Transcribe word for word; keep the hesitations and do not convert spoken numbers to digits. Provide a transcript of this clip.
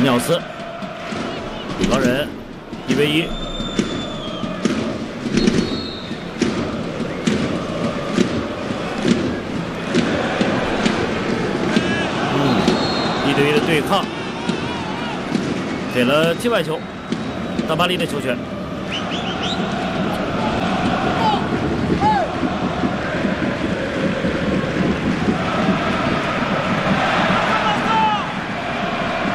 缪斯，比高人，一 v 一。嗯，一对一的对抗，给了界外球，大巴黎的球权。